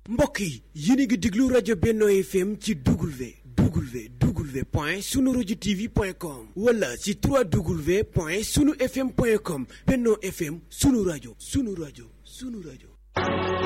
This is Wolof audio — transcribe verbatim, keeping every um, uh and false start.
mbokk yi yéen a ngi déglu rajo Benno F M ci W W W point sunu rajo tv point com wala ci trois W point sunu fm point com Benno F M sunu rajo sunu rajo sunu rajo